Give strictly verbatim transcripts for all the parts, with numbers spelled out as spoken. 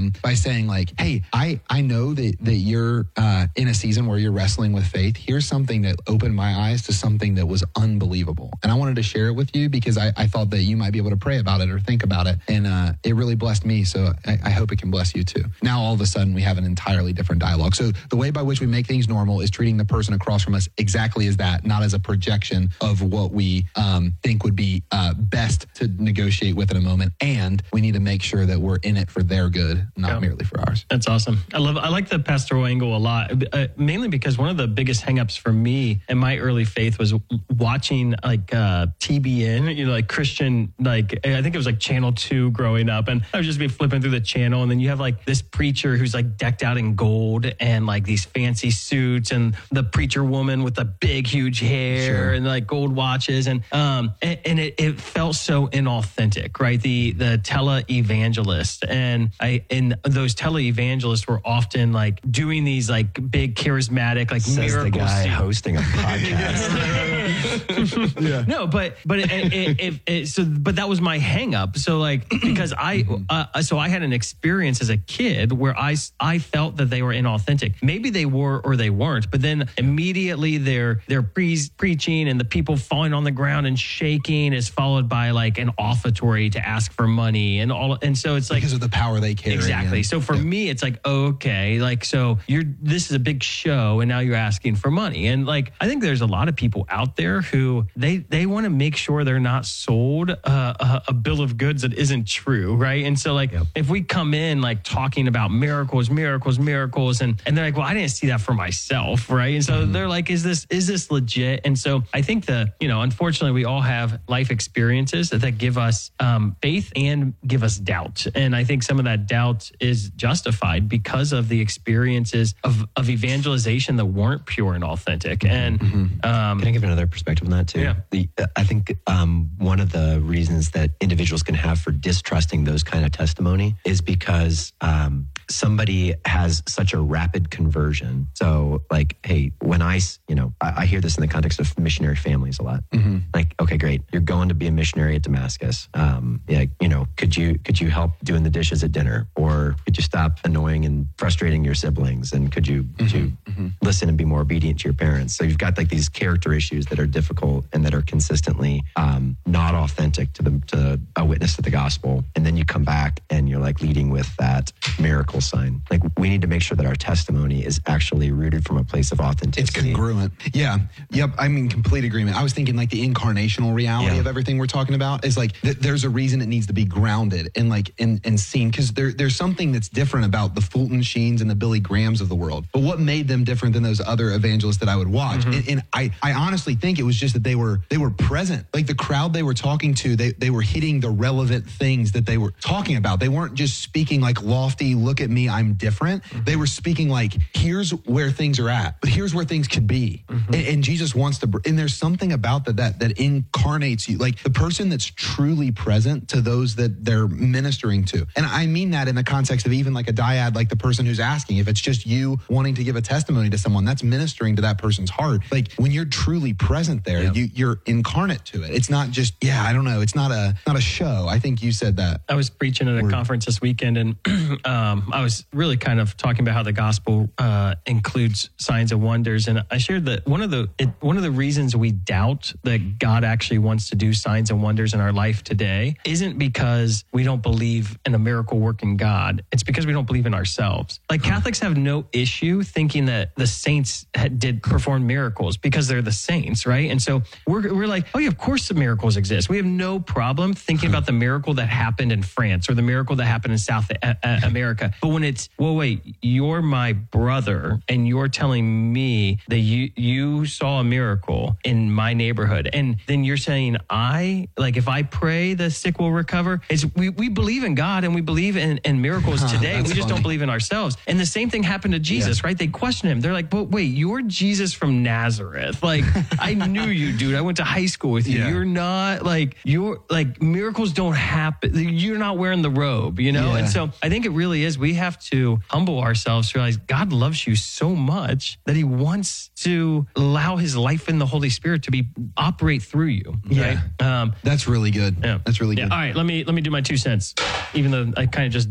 them by saying like, hey, I, I know that, that you're uh, in a season where you're wrestling with faith. Here's something that opened my eyes to something that was unbelievable. And I wanted to share it with you because I, I thought that you might be able to pray about it or think about it. And uh, it really blessed me. So I, I hope it can bless you too. Now, all of a sudden, we have an entirely different dialogue. So the way by which we make things normal is treating the person across from us exactly as that, not as a projection of what we um, think would be uh, best to negotiate with in a moment. And we need to make sure that we're in it for their good, not yeah. merely for ours. That's awesome. I love, I like the pastoral angle a lot, uh, mainly because one of the biggest hangups for me in my early faith was watching like uh, T B N, you know, like Christian, like I think it was like Channel two growing up. And I would just be flipping through the channel. And then you have like this preacher who's like decked out in gold and like these fancy suits, and the preacher woman with the big, huge hair sure. and like gold watches. And um and, and it, it felt so inauthentic, right? The the tele-evangelist. And I and those tele-evangelists were often like doing these like big charismatic, like Says miracle the guy scenes. hosting a podcast. yeah. No, but but it, it, it, it, so but that was my hang up. So like because I uh, so I had an experience as a kid where I I felt that they were inauthentic. Maybe they were or they weren't, but then immediately they're they're pre- preaching and the people falling on the ground and shaking is followed by like an offertory to ask for money and all. And so it's like because of the power they carry. Exactly. And, so for yeah. me, it's like, okay, like, so you're, this is a big show and now you're asking for money. And like, I think there's a lot of people out there who they, they want to make sure they're not sold uh, a, a bill of goods that isn't true. Right. And so like, yep. if we come in like talking about miracles, miracles, miracles, and, and they're like, well, I didn't see that for myself. Right. And so mm-hmm. they're like, is this, is this legit? And so I think that, you know, unfortunately we all have life experiences that, that give us um, faith and give us doubt. And I think some of that doubt is justified because of the experiences of, of evangelization that weren't pure and authentic. And mm-hmm. um, can I give another perspective on that too? Yeah. The, I think um, one of the reasons that individuals can have for distrusting those kind of testimony is because um, somebody has such a rapid conversion. So like, hey, when I, you know, I, I hear this in the context of missionary families a lot. Mm-hmm. Like, okay, great. You're going to be a missionary at Damascus. Um, yeah, you know, could you, could you help doing the dishes at dinner? Or could you stop annoying and frustrating your siblings? And could you, could you mm-hmm. listen and be more obedient to your parents? So you've got like these character issues that are difficult and that are consistently um, not authentic to the, to a witness to the gospel. And then you come back and you're like leading with that miracle sign. Like we need to make sure that our testimony is actually rooted from a place of authenticity. It's congruent. Yeah. Yep. I'm in complete agreement. I was thinking like the incarnational reality yeah. of everything we're talking about is like, th- there's a reason it needs to be grounded and like, and, and seen. Cause there, there's something that's different about the Fulton Sheens and the Billy Grahams of the world. But what made them different than those other evangelists that I would watch? Mm-hmm. And, and I, I honestly think it was just that they were, they were present. Like the crowd they were talking to, they, they were hitting the relevant things that they were talking about. They weren't just speaking like lofty, look at me, I'm different. Mm-hmm. They were speaking like, here's where things are at, but here's where things could be. Mm-hmm. And, and Jesus wants to, and there's something about that, that, that incarnates you, like the person that's truly present to those that they're ministering to. And I mean that in the context of even like a dyad, like the person who's asking, if it's just you wanting to give a testimony to someone, that's ministering to that person's heart. Like when you're truly present there, yep. you, you're incarnate to it. It's not just, yeah, I don't know. It's not a, not a show. I think you said that. I was preaching at a word. conference this weekend and um, I was really kind of talking about how the gospel uh, includes signs and wonders. And I shared that one of the, it, one of the reasons we doubt that God actually wants to do signs and wonders in our life today isn't because we don't believe in a miracle working God. It's because we don't believe in ourselves. Like Catholics have no issue thinking that the saints had, did perform miracles because they're the saints, right? And so we're, we're like, oh yeah, of course the miracles exist. We have no problem thinking about the miracle that happened in France or the miracle that happened in South a- a- America. But when it's, well, wait, you're my brother and you're telling me that you, you saw a miracle in my neighborhood. And then you're saying, I, like if I pray, the sick will recover. It's, we, we believe in God and we believe in, in miracles huh, today. We just funny. don't believe in ourselves. And the same thing happened to Jesus, yeah. right? They question him. They're like, but wait, you're Jesus from Nazareth. Like, I knew you, dude. I went to high school with you. Yeah. You're not like, you're like, miracles don't happen. You're not wearing the robe, you know? Yeah. And so I think it really is, we have to humble ourselves to realize God loves you so much that he wants to allow his life in the Holy Spirit to be operate through you. Yeah. Right? Um, That's really good. Yeah. That's really yeah. good. All right. Let me, let me do my two cents, even though I kind of just did, but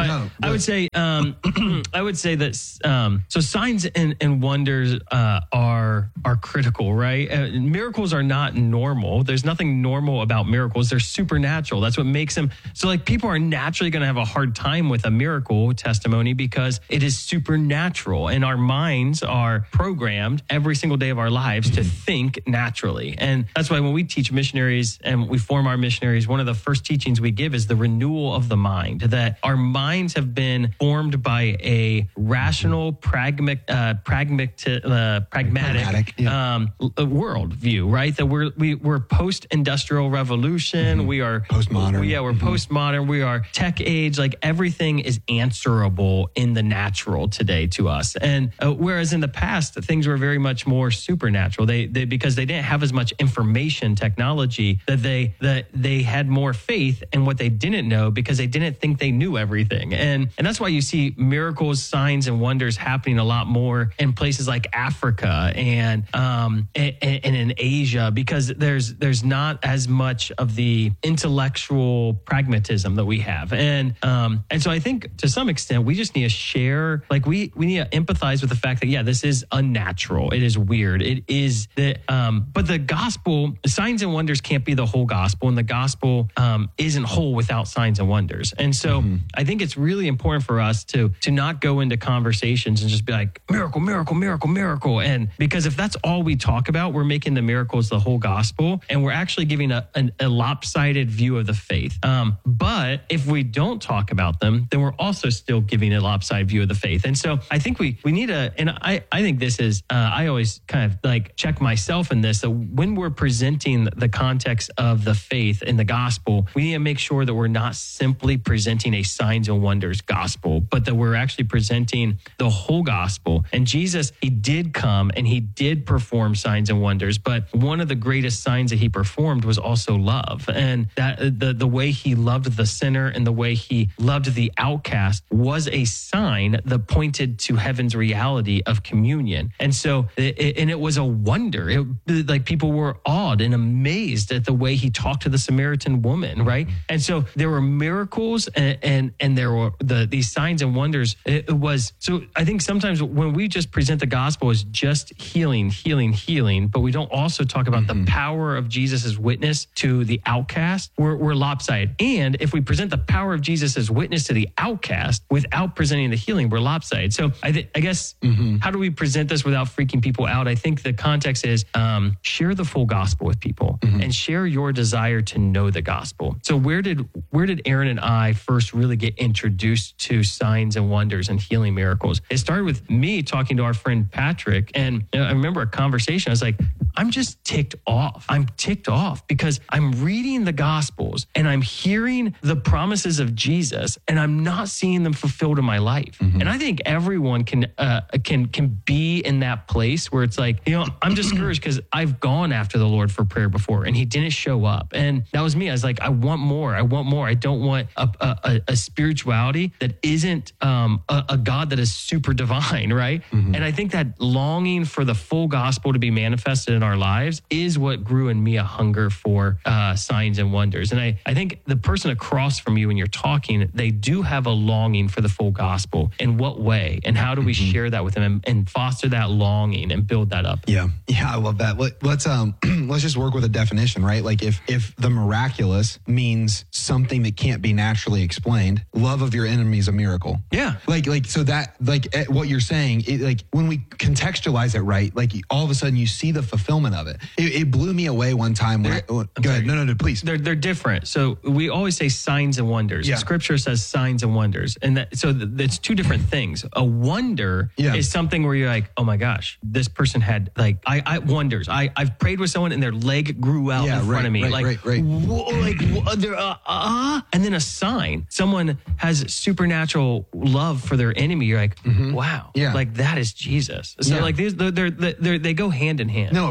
no, I would say, um, I would say that, um, so signs and, and wonders, uh, are, are critical, right? Uh, miracles are not normal. There's nothing normal about miracles. They're supernatural. That's what makes them. So like people are naturally going to have a hard time with a miracle testimony because it is supernatural and our minds are programmed every single day of our lives to think naturally. And that's why when we teach missionaries and we form our missionaries, one of the first teachings we give is the renewal of the mind, that our minds have been formed by a rational, pragmatic, uh, pragmatic, uh, pragmatic, Pragmatic, yeah. um, world view, right? That we're, we, we're post-industrial revolution. Mm-hmm. We are postmodern. We, yeah, we're mm-hmm. postmodern. We are tech age. Like everything is answerable in the natural today to us. And uh, whereas in the past, things were very much more supernatural. They, they, because they didn't have as much information technology that they, that they had more faith in what they didn't know because they didn't think they knew everything. And, and that's why you see miracles, signs, and wonders happening a lot more in places like Africa and, um, and, and in Asia, because there's, there's not as much of the intellectual pragmatism that we have. And, um, and so I think to some extent, we just need to share, like we, we need to empathize with the fact that, yeah, this is unnatural. It is weird. It is that, um, but the gospel, signs and wonders can't be the whole gospel. And the gospel, um, isn't whole without signs and wonders. And so mm-hmm. I think it's really important for us to, to not go into conversations and just be like, miracle, miracle, miracle, miracle. And because if that's all we talk about, we're making the miracles the whole gospel. And we're actually giving a, a, a lopsided view of the faith. Um, but if we don't talk about them, then we're also still giving a lopsided view of the faith. And so I think we, we need to, and I, I think this is, uh, I always kind of like check myself in this. So when we're presenting the context of the faith in the gospel, we need to make sure that we're not simply presenting a signs and wonders gospel, but that we're actually presenting the whole gospel. And Jesus, he did come and he did perform signs and wonders, but one of the greatest signs that he performed was also love. And that the, the way he loved the sinner and the way he loved the outcast was a sign that pointed to heaven's reality of communion. And so, it, and it was a wonder. It, like people were awed and amazed at the way he talked to the Samaritan woman, right? And so there were miracles and and, and there were the these signs and wonders. It, it was, so I think sometimes when we just present the gospel as just healing, healing, healing, but we don't also talk about mm-hmm. the power of Jesus's witness to the outcast, we're, we're lopsided. And if we present the power of Jesus's witness to the outcast without presenting the healing, we're lopsided. So I, th- I guess, mm-hmm. how do we present this without freaking people out? I think the context is um, share the full gospel with people mm-hmm. and share your desire to know the gospel. So where did where did Aaron and I first really get introduced to signs and wonders and healing miracles? It started with me talking to our friend Patrick. And I remember a conversation. I was like, I'm just ticked off. I'm ticked off because I'm reading the Gospels and I'm hearing the promises of Jesus and I'm not seeing them fulfilled in my life. Mm-hmm. And I think everyone can uh, can can be in that place where it's like, you know, I'm discouraged because I've gone after the Lord for prayer before and he didn't show up. And that was me. I was like, I want more. I want more. I don't want a, a, a spirituality that isn't um, a, a God that is super divine, right? Mm-hmm. And I think that longing for the full gospel to be manifested in our lives is what grew in me a hunger for uh, signs and wonders. And I, I think the person across from you when you're talking, they do have a longing for the full gospel. In what way? And how do we mm-hmm. share that with them and, and foster that longing and build that up? Yeah. Yeah, I love that. Let, let's um let's just work with a definition, right? Like if if the miraculous means something that can't be naturally explained, love of your enemy is a miracle. Yeah. Like like so that like eh, what you're saying, it, like when we contextualize it right, like all of a sudden you see the fulfillment of it. It, it blew me away one time when I, oh, go ahead. No, no, no, please. They're they're different. So we always say signs and wonders. Yeah. Scripture says signs and wonders. And that, so th- it's two different things. A wonder yeah. is something where you're like, oh my gosh, this person had like, I, I wonders. I, I've prayed with someone and their leg grew out yeah, in right, front of me. Right, like, right, right. Whoa, like, whoa, they're, uh, uh, and then a sign. Someone has supernatural love for their enemy. You're like, mm-hmm. wow, yeah. like that is Jesus. So yeah. like these, they're, they're, they're, they go hand in hand. No, of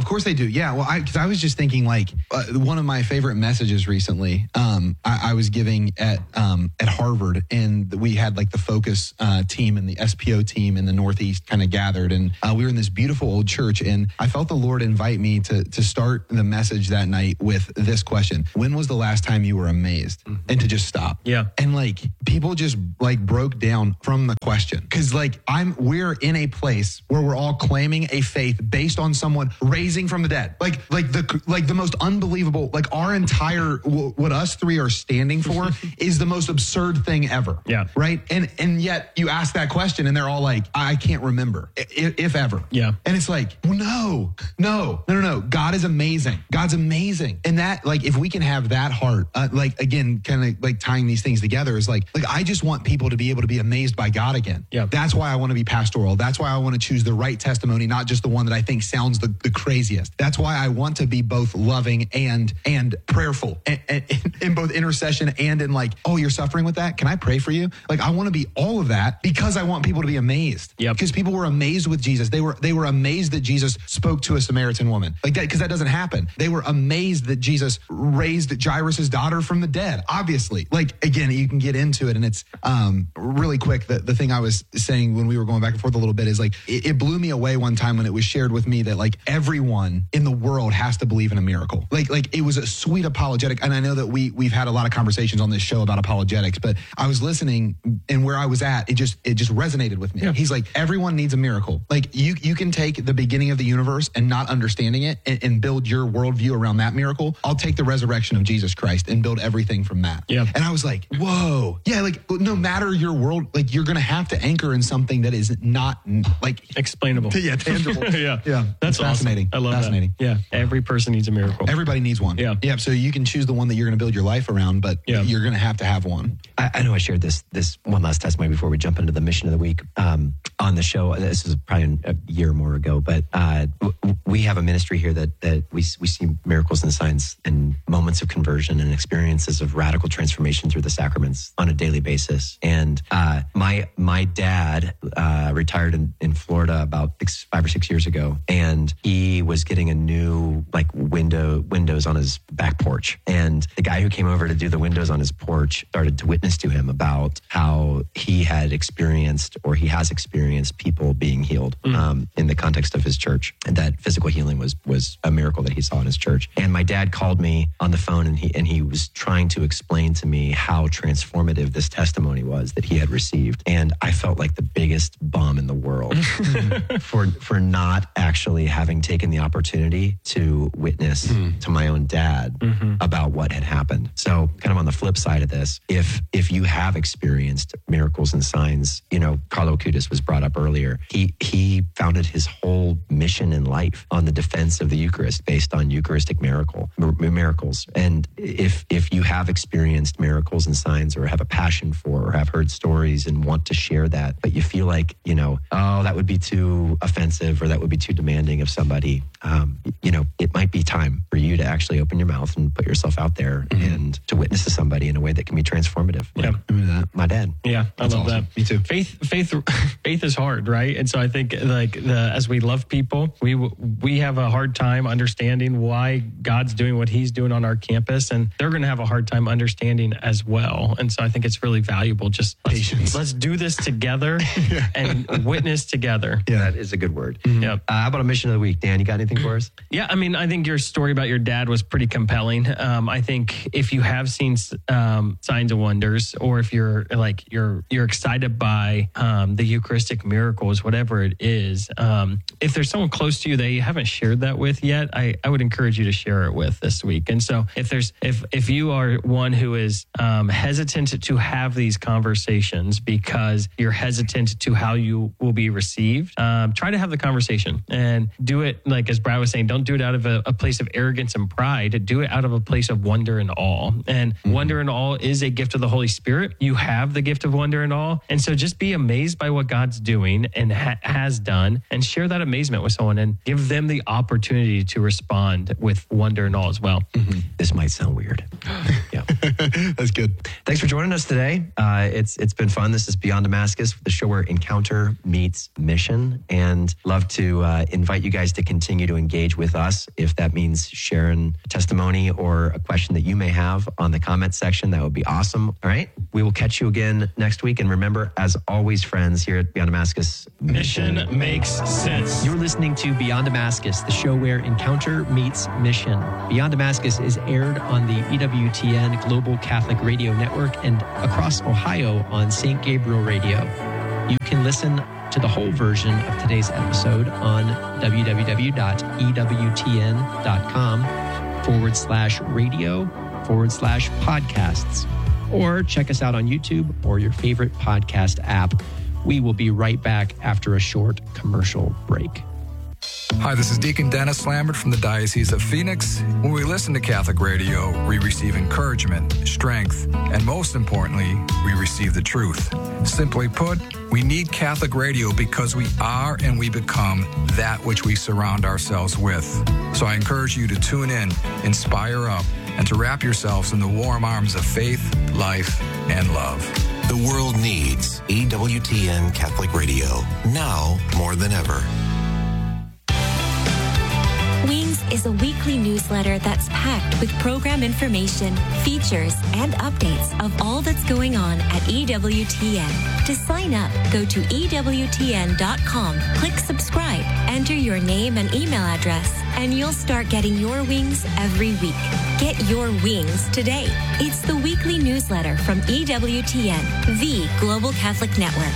course they do. Yeah. Well, I, cause I was just thinking like uh, one of my favorite messages recently, um, I, I was giving at, um, at Harvard, and we had like the Focus uh, team and the S P O team in the Northeast kind of gathered. And uh, we were in this beautiful old church, and I felt the Lord invite me to, to start the message that night with this question: when was the last time you were amazed? Mm-hmm. And to just stop. Yeah. And like people just like broke down from the question. Cause like I'm, we're in a place where we're all claiming a faith based on someone raising from the dead. Like, like the, like the most unbelievable, like our entire, what us three are standing for is the most absurd thing ever. Yeah. Right. And, and yet you ask that question and they're all like, I can't remember if, if ever. Yeah. And it's like, well, no, no, no, no, no. God is amazing. God's amazing. And that, like, if we can have that heart, uh, like, again, kind of like tying these things together is like, like, I just want people to be able to be amazed by God again. Yeah. That's why I want to be pastoral. That's why I want to choose the right testimony, not just the one that I think sounds the, the craziest. That's why I want to be both loving and, and prayerful and, and, in both intercession and in like, oh, you're suffering with that? Can I pray for you? Like, I want to be all of that because I want people to be amazed. Yep. Because people were amazed with Jesus. They were, they were amazed that Jesus spoke to a Samaritan woman like that, because that doesn't happen. They were amazed that Jesus raised Jairus' daughter from the dead, obviously. Like, again, you can get into it, and it's um, really quick. The, the thing I was saying when we were going back and forth a little bit is like, it, it blew me away one time when it was shared with me that like everyone in the world has to believe in a miracle. Like, like it was a sweet apologetic. And I know that we, we've had a lot of conversations on this show about apologetics, but I was listening, and where I was at, it just, it just resonated with me. Yeah. He's like, everyone needs a miracle. Like you, you can take the beginning of the universe and not understanding it and, and build your worldview around that miracle. I'll take the resurrection of Jesus Christ and build everything from that. Yeah. And I was like, whoa. Yeah. Like no matter your world, like you're going to have to anchor in something that is not like explainable. Yeah. Tangible. yeah. Yeah. That's fascinating. Awesome. I love fascinating. that. Yeah. Every person needs a miracle. Everybody needs one. Yeah. Yeah. So you can choose the one that you're going to build your life around, but yeah. you're going to have to have one. I, I know I shared this this one last testimony before we jump into the mission of the week um, on the show. This was probably a year or more ago, but uh, w- we have a ministry here that that we we see miracles and signs and moments of conversion and experiences of radical transformation through the sacraments on a daily basis. And uh, my my dad uh, retired in, in Florida about six, five or six years ago, and he was getting a new like window windows on his back porch. And the guy who came over to do the windows on his porch started to witness to him about how he had experienced or he has experienced people being healed mm. um, in the context of his church, and that physical healing was was a miracle that he saw in his church. And my dad called me on the phone, and he and he was trying to explain to me how transformative this testimony was that he had received. And I felt like the biggest bum in the world for for not actually having taken the opportunity to witness mm. to my own dad mm-hmm. about what had happened. So kind of on the flip side of this, if if you have experienced miracles and signs, you know, Carlo Acutis was brought up earlier. He he founded his whole mission in life on the defense of the Eucharist based on Eucharistic miracle miracles. And if if you have experienced miracles and signs, or have a passion for, or have heard stories and want to share that, but you feel like, you know, oh, that would be too offensive, or that would be too demanding of somebody, um, you know, it might be time for you to actually open your mouth and put yourself out there mm-hmm. and to witness to somebody in a way that can be transformative. Yeah, like that. My dad. Yeah, I That's love awesome. that. Me too. Faith, faith, faith is hard, right? And so I think, like, the as we love people, we we have a hard time understanding why God's doing what He's doing on our campus, and they're going to have a hard time understanding as well. And so I think it's really valuable. Just let's, patience. Let's do this together yeah. and witness together. Yeah, that is a good word. Mm-hmm. Yep. Uh, how about a mission of the week, Dan? You got anything for us? Yeah, I mean, I think your story about your dad was pretty compelling. Um, I think if you have seen um, signs and wonders, or if you're like you're you're excited by um, the Eucharistic miracles, whatever it is, um, if there's someone close to you that you haven't shared that with yet, I, I would encourage you to share it with this week. And so if there's if if you are one who is um, hesitant to have these conversations because you're hesitant to how you will be received, um, try to have the conversation and do it like as Brad was saying. Don't do it out of a, a place of arrogance and pride. Do it out of a place of wonder and awe. And mm-hmm. wonder and awe is a gift of the Holy Spirit. You have the gift of wonder and awe, and so just be amazed by what God's doing and ha- has done, and share that amazement with someone and give them the opportunity to respond with wonder and awe as well. Mm-hmm. This might sound weird. Yeah. That's good. Thanks for joining us today. Uh, it's It's been fun. This is Beyond Damascus, the show where encounter meets mission, and love to uh, invite you guys to continue to engage with us. If that means sharing a testimony or a question that you may have on the comment section, that would be awesome. All right. We will catch you again next week. And remember, as always, friends, here at Beyond Damascus, Mission makes sense. You're listening to Beyond Damascus, the show where encounter meets mission. Beyond Damascus is aired on the E W T N Global Catholic Radio Network and across Ohio on Saint Gabriel Radio. You can listen to the whole version of today's episode on www.ewtn.com forward slash radio forward slash podcasts. Or check us out on YouTube or your favorite podcast app. We will be right back after a short commercial break. Hi, this is Deacon Dennis Lambert from the Diocese of Phoenix. When we listen to Catholic radio, we receive encouragement, strength, and most importantly, we receive the truth. Simply put, we need Catholic radio because we are and we become that which we surround ourselves with. So I encourage you to tune in, inspire up, and to wrap yourselves in the warm arms of faith, life, and love. The world needs E W T N Catholic Radio, now more than ever. Wings is a weekly newsletter that's packed with program information, features, and updates of all that's going on at E W T N. To sign up, go to E W T N dot com, click subscribe, enter your name and email address, and you'll start getting your wings every week. Get your wings today. It's the weekly newsletter from E W T N, the Global Catholic Network.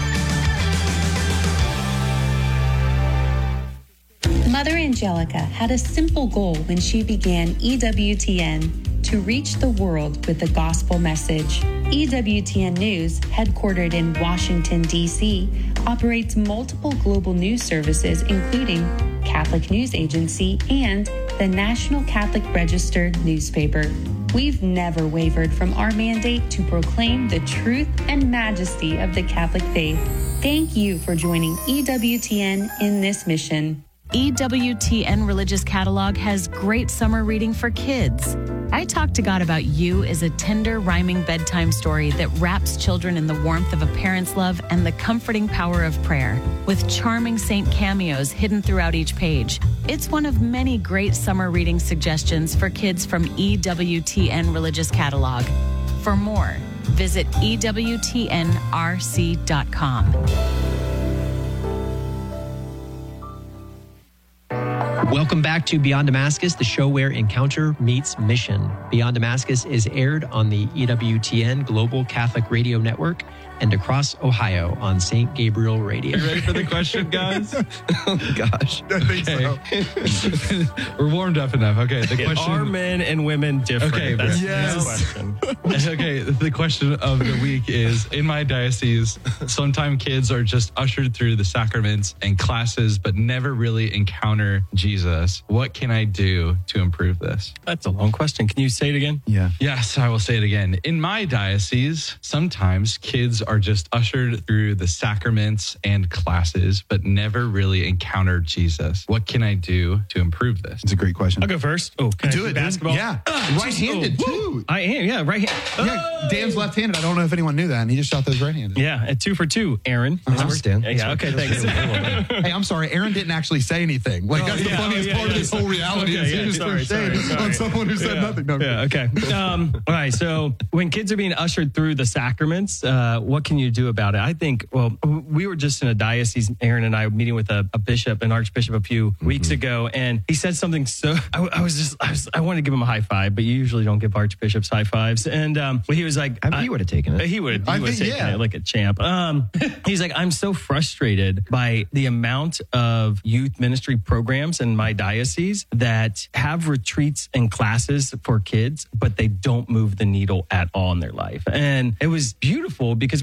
Mother Angelica had a simple goal when she began E W T N: to reach the world with the gospel message. E W T N News, headquartered in Washington, D C, operates multiple global news services, including Catholic News Agency and the National Catholic Register newspaper. We've never wavered from our mandate to proclaim the truth and majesty of the Catholic faith. Thank you for joining E W T N in this mission. E W T N Religious Catalog has great summer reading for kids. I Talk to God About You is a tender, rhyming bedtime story that wraps children in the warmth of a parent's love and the comforting power of prayer, with charming saint cameos hidden throughout each page. It's one of many great summer reading suggestions for kids from E W T N Religious Catalog. For more, visit E W T N R C dot com. Welcome back to Beyond Damascus, the show where encounter meets mission. Beyond Damascus is aired on the E W T N Global Catholic Radio Network and across Ohio on Saint Gabriel Radio. You ready for the question, guys? Oh, gosh. I think so. We're warmed up enough. Okay, the Are question... men and women different? Okay, That's yes. the question. Okay, the question of the week is, in my diocese, sometimes kids are just ushered through the sacraments and classes, but never really encounter Jesus. What can I do to improve this? That's a long question. Can you say it again? Yeah. Yes, I will say it again. In my diocese, sometimes kids are just ushered through the sacraments and classes, but never really encounter Jesus. What can I do to improve this? It's a great question. I'll go first. Oh, can Do I it, basketball? dude. Yeah. Right-handed, too. I am, yeah, right hand. Yeah, Dan's left-handed. I don't know if anyone knew that, and he just shot those right-handed. Yeah, at two for two, Aaron. I understand. Yeah, okay, thanks. Hey, I'm sorry. Aaron didn't actually say anything. Like, that's the yeah, funniest oh, yeah, part yeah, of this sorry. whole reality Okay, is yeah, he just sorry, threw shade sorry, sorry. on someone who said yeah. nothing. No, yeah, okay. Um, all right, so when kids are being ushered through the sacraments, uh, what can you do about it? I think, well, we were just in a diocese, Aaron and I, meeting with a, a bishop, an archbishop a few mm-hmm. weeks ago, and he said something so, I, I was just, I, was, I wanted to give him a high five, but you usually don't give archbishops high fives. And um, he was like, I mean, he would have taken it. He would I have taken think, yeah. it like a champ. Um, he's like, I'm so frustrated by the amount of youth ministry programs in my diocese that have retreats and classes for kids, but they don't move the needle at all in their life. And it was beautiful because we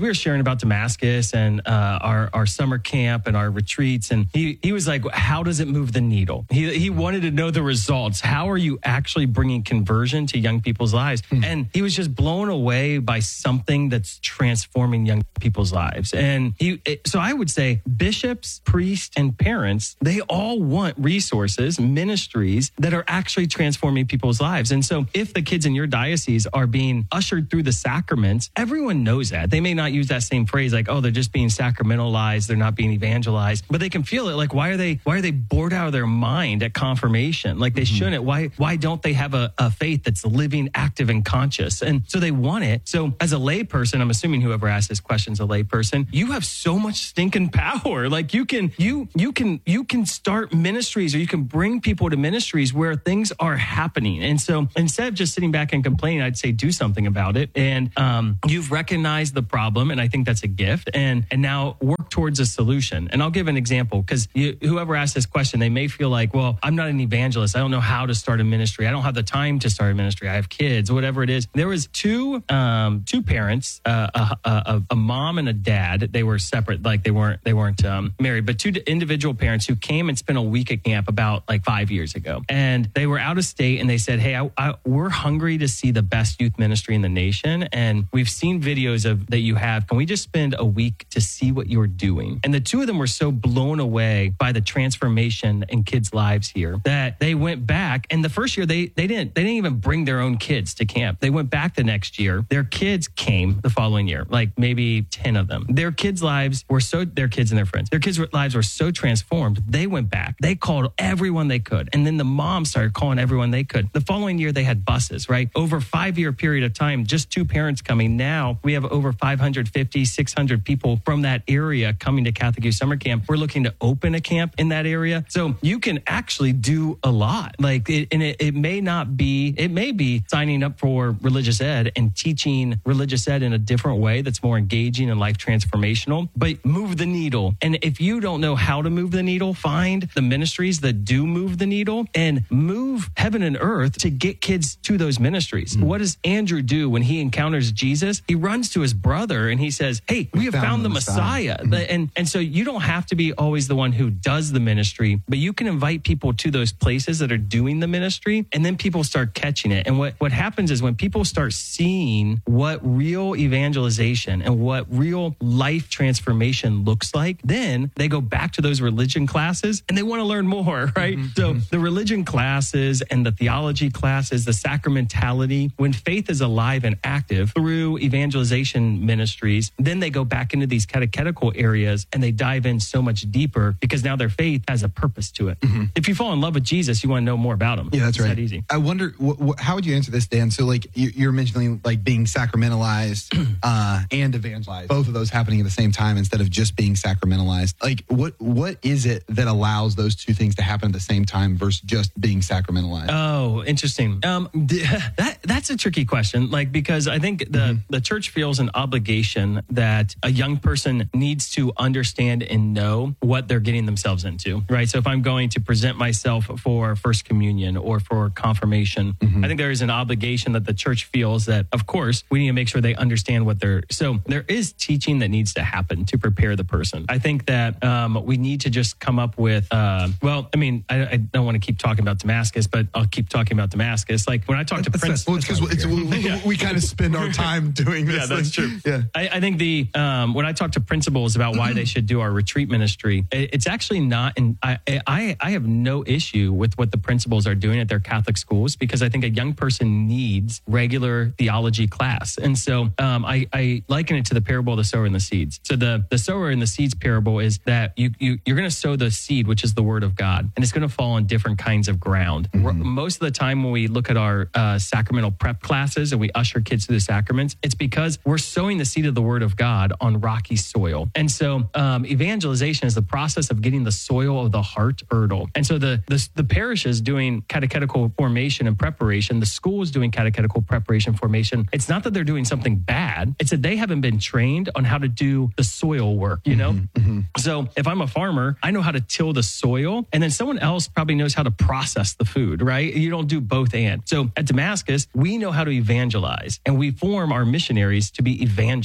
we were sharing about Damascus and uh, our our summer camp and our retreats, and he he was like, "How does it move the needle?" He he wanted to know the results. How are you actually bringing conversion to young people's lives? Mm. And he was just blown away by something that's transforming young people's lives. And he so I would say bishops, priests, and parents, they all want resources, ministries that are actually transforming people's lives. And so if the kids in your diocese are being ushered through the sacraments, everyone knows that. They may not use that same phrase like, oh, they're just being sacramentalized, they're not being evangelized, but they can feel it. Like, why are they why are they bored out of their mind at confirmation? Like they mm-hmm. shouldn't. Why why don't they have a, a faith that's living, active, and conscious? And so they want it. So as a lay person, I'm assuming whoever asked this question is a lay person, you have so much stinking power. Like you can you you can you can start ministries, or you can bring people to ministries where things are happening. And so instead of just sitting back and complaining, I'd say do something about it. And um, you've recognized the problem, and I think that's a gift. And and now work towards a solution. And I'll give an example, because whoever asked this question, they may feel like, well, I'm not an evangelist. I don't know how to start a ministry. I don't have the time to start a ministry. I have kids, whatever it is. There was two um, two parents, uh, a, a, a mom and a dad. They were separate, like they weren't they weren't um, married, but two individual parents who came and spent a week at camp about like five years ago. And they were out of state, and they said, hey, I, I, we're hungry to see the best youth ministry in the nation. And we've seen videos of that you have. Can we just spend a week to see what you're doing? And the two of them were so blown away by the transformation in kids' lives here that they went back. And the first year they they didn't they didn't even bring their own kids to camp. They went back the next year. Their kids came the following year, like maybe ten of them. Their kids' lives were so their kids and their friends. Their kids' lives were so transformed. They went back. They called everyone they could. And then the mom started calling everyone they could. The following year they had buses, right? Over a five-year period of time, just two parents coming. Now we have over five hundred fifty, six hundred people from that area coming to Catholic Youth Summer Camp. We're looking to open a camp in that area. So you can actually do a lot. Like, it, and it, it may not be, it may be signing up for religious ed and teaching religious ed in a different way that's more engaging and life transformational, but move the needle. And if you don't know how to move the needle, find the ministries that do move the needle and move heaven and earth to get kids to those ministries. Mm. What does Andrew do when he encounters Jesus? He runs to his brother and he says, hey, we, we have found, found the Messiah. Messiah. Mm. And, and so you don't have to be always the one who does the ministry, but you can invite people to those places that are doing the ministry, and then people start catching it. And what, what happens is when people start seeing what real evangelization and what real life transformation looks like, then they go back to those religion classes and they want to learn more, right? Mm-hmm. So the religion classes and the theology classes, the sacramentality, when faith is alive and active through evangelization ministries, then they go back into these catechetical areas and they dive in so much deeper because now their faith has a purpose to it. Mm-hmm. If you fall in love with Jesus, you want to know more about him. Yeah, that's it's right. That easy. I wonder, wh- wh- how would you answer this, Dan? So like you, you're mentioning like being sacramentalized uh, and evangelized, both of those happening at the same time instead of just being sacramentalized. Like what what is it that allows those two things to happen at the same time versus just being sacramentalized? Oh, interesting. Um, that that's a tricky question. Like, because I think the, mm-hmm. the church feels an obligation that a young person needs to understand and know what they're getting themselves into, right? So if I'm going to present myself for First Communion or for confirmation, mm-hmm. I think there is an obligation that the church feels that, of course, we need to make sure they understand what they're... So there is teaching that needs to happen to prepare the person. I think that um, we need to just come up with, uh, well, I mean, I, I don't want to keep talking about Damascus, but I'll keep talking about Damascus. Like when I talk to Prince... Well, because we, yeah. we kind of spend our time doing this. Yeah, that's true. Yeah. I, I think the um, when I talk to principals about why they should do our retreat ministry, it, it's actually not, and I, I I have no issue with what the principals are doing at their Catholic schools, because I think a young person needs regular theology class. And so um, I, I liken it to the parable of the sower and the seeds. So the, the sower and the seeds parable is that you, you, you're going to sow the seed, which is the word of God, and it's going to fall on different kinds of ground. Mm-hmm. Most of the time when we look at our uh, sacramental prep classes and we usher kids through the sacraments, it's because we're sowing the seed of the word of God on rocky soil. And so um, evangelization is the process of getting the soil of the heart fertile. And so the, the, the parish is doing catechetical formation and preparation. The school is doing catechetical preparation formation. It's not that they're doing something bad. It's that they haven't been trained on how to do the soil work, you know? Mm-hmm, mm-hmm. So if I'm a farmer, I know how to till the soil, and then someone else probably knows how to process the food, right? You don't do both and. So at Damascus, we know how to evangelize, and we form our missionaries to be evangelists.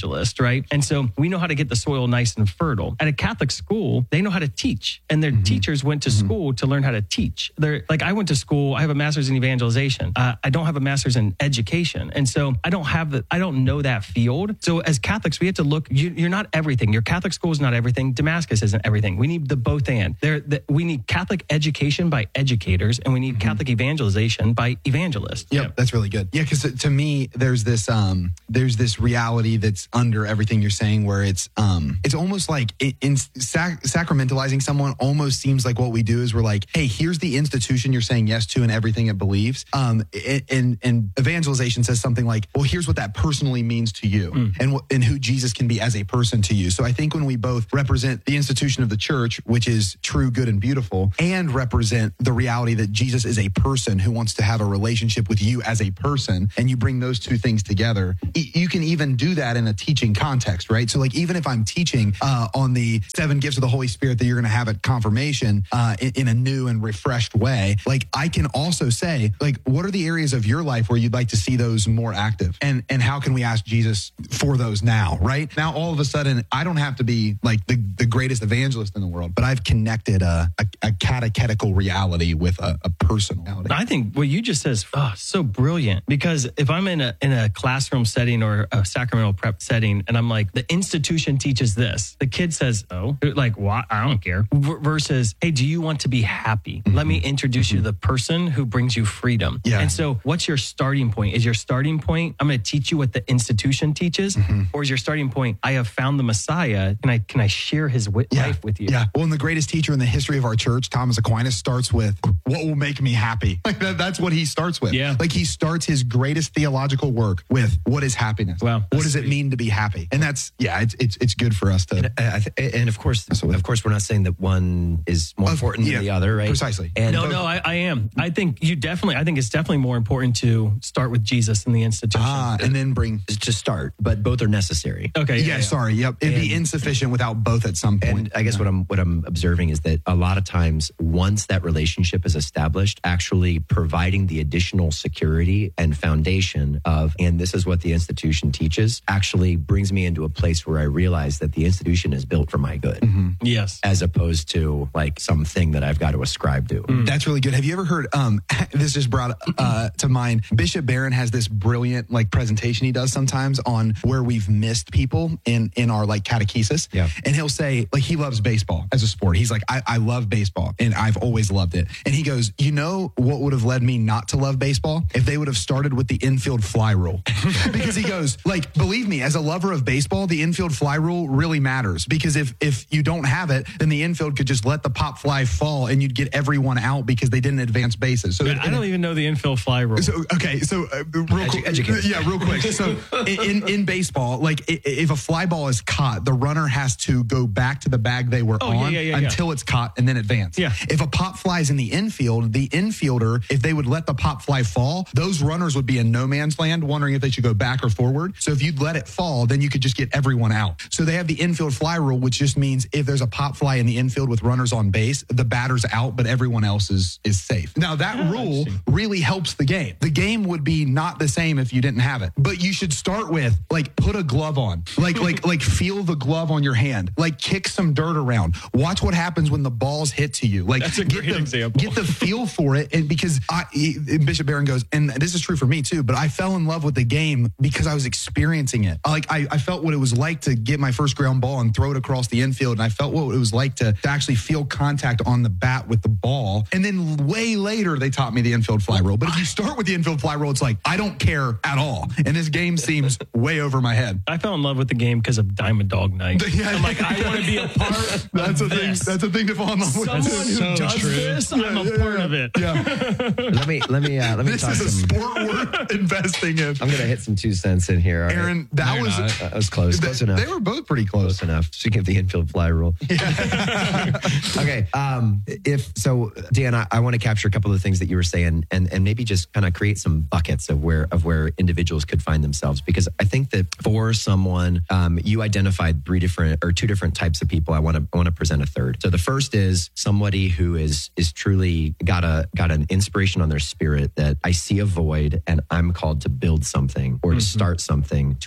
evangelist, right? And so we know how to get the soil nice and fertile. At a Catholic school, they know how to teach, and their mm-hmm. teachers went to mm-hmm. school to learn how to teach. They're like, I went to school, I have a master's in evangelization. Uh, I don't have a master's in education. And so I don't have the, I don't know that field. So as Catholics, we have to look, you, you're not everything. Your Catholic school is not everything. Damascus isn't everything. We need the both and. There, the, we need Catholic education by educators, and we need mm-hmm. Catholic evangelization by evangelists. Yep, yep. That's really good. Yeah, because to me, there's this um, there's this reality that's under everything you're saying, where it's um, it's almost like in, in sac- sacramentalizing someone almost seems like what we do is we're like, hey, here's the institution you're saying yes to and everything it believes. Um, and and evangelization says something like, well, here's what that personally means to you, mm. and and who Jesus can be as a person to you. So I think when we both represent the institution of the church, which is true, good, and beautiful, and represent the reality that Jesus is a person who wants to have a relationship with you as a person, and you bring those two things together, you can even do that in a teaching context, right? So like, even if I'm teaching uh, on the seven gifts of the Holy Spirit that you're going to have at confirmation uh, in, in a new and refreshed way, like I can also say, like, what are the areas of your life where you'd like to see those more active? And and how can we ask Jesus for those now, right? Now, all of a sudden, I don't have to be like the, the greatest evangelist in the world, but I've connected a, a, a catechetical reality with a, a personal reality. I think what you just said is oh, so brilliant, because if I'm in a in a classroom setting or a sacramental prep setting, and I'm like, the institution teaches this, the kid says, oh, like, what? I don't care. V- versus, hey, do you want to be happy? Mm-hmm. Let me introduce mm-hmm. you to the person who brings you freedom. Yeah. And so what's your starting point? Is your starting point, I'm going to teach you what the institution teaches? Mm-hmm. Or is your starting point, I have found the Messiah. Can I can I share his w- yeah. life with you? Yeah. Well, and the greatest teacher in the history of our church, Thomas Aquinas, starts with, what will make me happy? Like that, that's what he starts with. Yeah. Like he starts his greatest theological work with, what is happiness? Wow. What does sweet. It mean to be happy? And that's, yeah, it's it's, it's good for us to. And, I th- and of course, Absolutely. of course, we're not saying that one is more uh, important yeah, than the other, right? Precisely. And no, no, I, I am. I think you definitely, I think it's definitely more important to start with Jesus in the institution. Ah, and then bring. To start, but both are necessary. Okay. Yeah, yeah, yeah. sorry. Yep. It'd and, be insufficient without both at some point. And I guess yeah. what I'm what I'm observing is that a lot of times, once that relationship is established, actually providing the additional security and foundation of, and this is what the institution teaches, actually brings me into a place where I realize that the institution is built for my good. Mm-hmm. Yes. As opposed to like something that I've got to ascribe to. Mm. That's really good. Have you ever heard, um, this just brought uh, to mind, Bishop Barron has this brilliant like presentation he does sometimes on where we've missed people in, in our like catechesis. Yeah. And he'll say, like, he loves baseball as a sport. He's like, I, I love baseball and I've always loved it. And he goes, you know what would have led me not to love baseball? If they would have started with the infield fly rule. Because he goes, like, believe me, as a lover of baseball, the infield fly rule really matters, because if, if you don't have it, then the infield could just let the pop fly fall and you'd get everyone out because they didn't advance bases. So Man, I don't even know the infield fly rule. So, okay. So uh, real Edu- quick, educate. yeah, real quick. So in, in baseball, like if a fly ball is caught, the runner has to go back to the bag they were oh, on yeah, yeah, yeah, until yeah. it's caught and then advance. Yeah. If a pop flies in the infield, the infielder, if they would let the pop fly fall, those runners would be in no man's land wondering if they should go back or forward. So if you'd let it fall, then you could just get everyone out. So they have the infield fly rule, which just means if there's a pop fly in the infield with runners on base, the batter's out, but everyone else is, is safe. Now that oh, rule really helps the game. The game would be not the same if you didn't have it, but you should start with like, put a glove on, like, like, like feel the glove on your hand, like kick some dirt around, watch what happens when the balls hit to you. Like That's a get great the, example. Get the feel for it. And because I, Bishop Barron goes, and this is true for me too, but I fell in love with the game because I was experiencing it. Like I, I felt what it was like to get my first ground ball and throw it across the infield. And I felt what it was like to, to actually feel contact on the bat with the ball. And then way later, they taught me the infield fly rule. But if you start with the infield fly rule, it's like, I don't care at all. And this game seems way over my head. I fell in love with the game because of Diamond Dog Night. Yeah. I'm like, I want to be a part that's of a thing. this. That's a thing to fall in love with. Someone who so does true. this, Yeah, I'm a yeah, part yeah. of it. Yeah. let me let me uh, let me This talk is a some. sport worth investing in. I'm gonna hit some two cents in here. All right? Aaron, that No, was you're not. That was close. Close they, enough. They were both pretty close. Close enough. Speaking of the infield fly rule. Yeah. Okay. Um, if so, Dan, I, I want to capture a couple of things that you were saying, and and maybe just kind of create some buckets of where of where individuals could find themselves, because I think that for someone, um, you identified three different or two different types of people. I want to I want to present a third. So the first is somebody who is is truly got a got an inspiration on their spirit that I see a void and I'm called to build something or to Mm-hmm. start something to address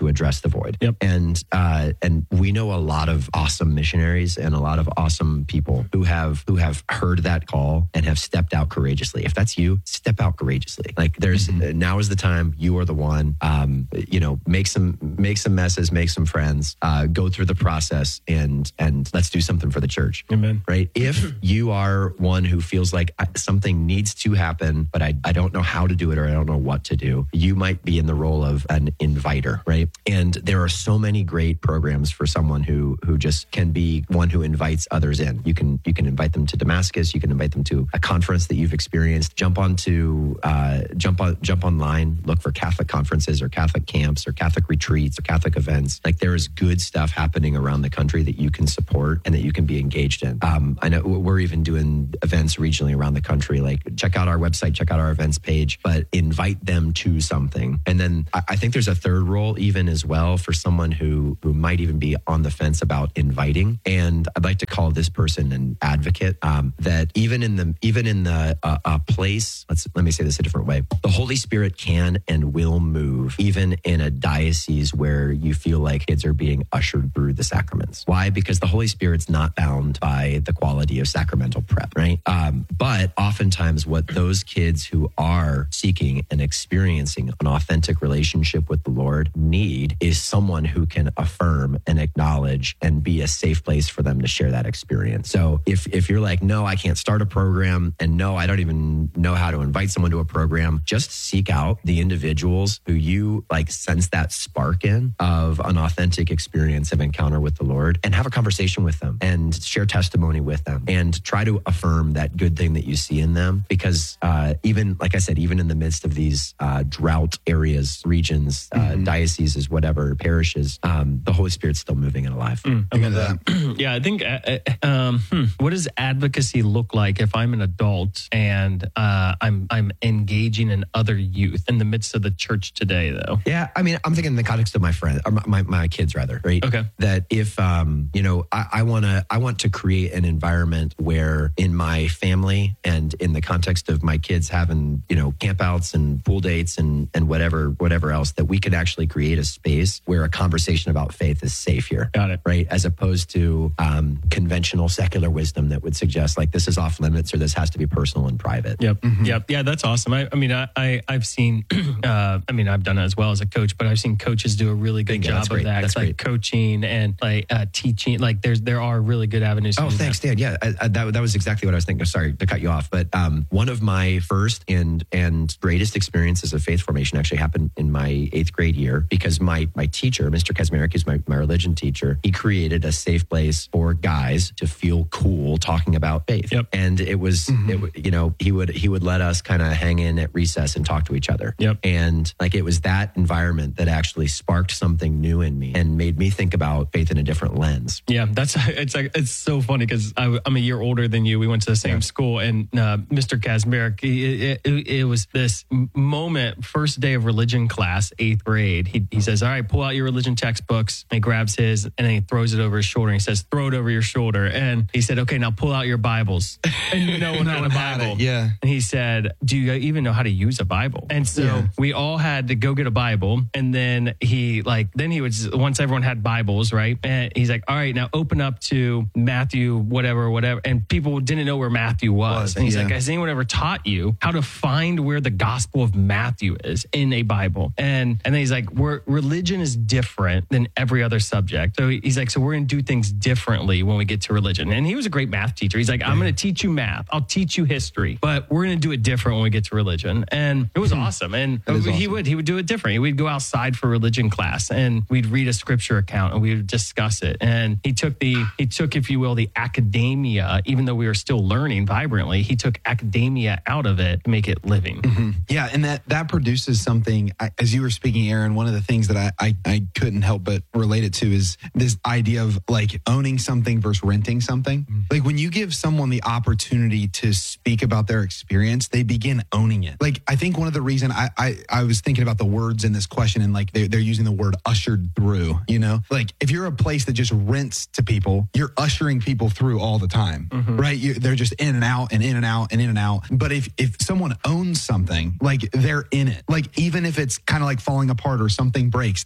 the void. Yep. And uh, and we know a lot of awesome missionaries and a lot of awesome people who have who have heard that call and have stepped out courageously. If that's you, step out courageously. Like there's mm-hmm. uh, now is the time. You are the one. Um, you know, make some make some messes, make some friends, uh, go through the process, and and let's do something for the church. Amen. Right? If you are one who feels like something needs to happen, but I, I don't know how to do it or I don't know what to do, you might be in the role of an inviter, right? And there are so many great programs for someone who who just can be one who invites others in. You can you can invite them to Damascus. You can invite them to a conference that you've experienced. Jump onto uh, jump on jump online. Look for Catholic conferences or Catholic camps or Catholic retreats or Catholic events. Like there is good stuff happening around the country that you can support and that you can be engaged in. Um, I know we're even doing events regionally around the country. Like check out our website, check out our events page, but invite them to something. And then I, I think there's a third role even as well for someone who who might even be on the fence about inviting. And I'd like to call this person an advocate. Um, that even in the even in the uh, a place, let's let me say this a different way. The Holy Spirit can and will move even in a diocese where you feel like kids are being ushered through the sacraments. Why? Because the Holy Spirit's not bound by the quality of sacramental prep, right? Um, but oftentimes what those kids who are seeking and experiencing an authentic relationship with the Lord need is someone who can affirm and acknowledge and be a safe place for them to share that experience. So if, if you're like, no, I can't start a program, and no, I don't even know how to invite someone to a program, just seek out the individuals who you like sense that spark in of an authentic experience of encounter with the Lord and have a conversation with them and share testimony with them and try to affirm that good thing that you see in them. Because uh, even, like I said, even in the midst of these uh, drought areas, regions, uh, mm-hmm. dioceses, whatever, parishes, um, the Holy Spirit's still moving and alive. Mm, I love that. Yeah, I think, uh, um, hmm, what does advocacy look like if I'm an adult and uh, I'm I'm engaging in other youth in the midst of the church today, though? Yeah, I mean, I'm thinking in the context of my friend, or my, my kids rather, right? Okay. That if, um, you know, I, I want to I want to create an environment where in my family and in the context of my kids having, you know, campouts and pool dates and, and whatever, whatever else, that we could actually create a space where a conversation about faith is safe here. Got it. Right? As opposed to um, conventional secular wisdom that would suggest like this is off limits or this has to be personal and private. Yep. Mm-hmm. Yep. Yeah, that's awesome. I, I mean, I, I, I've seen, uh, I mean, I've done it as well as a coach, but I've seen coaches do a really good yeah, job that's of great. that. That's like great. Coaching and like uh, teaching. Like there's, there are really good avenues. Oh, thanks, Dan. Yeah, I, I, that, that was exactly what I was thinking. Sorry to cut you off. But um, one of my first and and greatest experiences of faith formation actually happened in my eighth grade year because my my teacher, Mister Kazmarek, who's my, my religion teacher, he created a safe place for guys to feel cool talking about faith. Yep. And it was, mm-hmm. it, you know, he would he would let us kind of hang in at recess and talk to each other. Yep. And like it was that environment that actually sparked something new in me and made me think about faith in a different lens. Yeah, that's it's like it's so funny because I'm a year older than you. We went to the same yeah. school, and uh, Mister Kazmarek, it, it, it was this moment, first day of religion class, eighth grade. He, he says, all right, pull out your religion textbooks. And he grabs his and then he throws it over his shoulder. And he says, throw it over your shoulder. And he said, okay, now pull out your Bibles. And no one had a Bible. It, yeah. And he said, do you even know how to use a Bible? And so yeah. we all had to go get a Bible. And then he like, then he would, once everyone had Bibles, right? And he's like, all right, now open up to Matthew, whatever, whatever. And people didn't know where Matthew was. was and he's yeah. like, has anyone ever taught you how to find where the Gospel of Matthew is in a Bible? And and then he's like, we're, religion is different than every other subject. So he's like, so we're going to do things differently when we get to religion. And he was a great math teacher. He's like, I'm going to teach you math. I'll teach you history, but we're going to do it different when we get to religion. And it was awesome. And he awesome. would, he would do it different. We'd go outside for religion class and we'd read a scripture account and we would discuss it. And he took the, he took, if you will, the academia, even though we were still learning vibrantly, he took academia out of it to make it living. Mm-hmm. Yeah. And that, that produces something, I, as you were speaking, Aaron, one of the things that I, I, I couldn't help but relate it to is this idea of like owning something versus renting something. Mm-hmm. Like when you give someone the opportunity to speak about their experience, they begin owning it. Like, I think one of the reason I, I, I was thinking about the words in this question and like they're, they're using the word ushered through, you know, like if you're a place that just rents to people, you're ushering people through all the time, mm-hmm. right? You, they're just in and out and in and out and in and out. But if, if someone owns something, like they're in it, like even if it's kind of like falling apart or something breaks,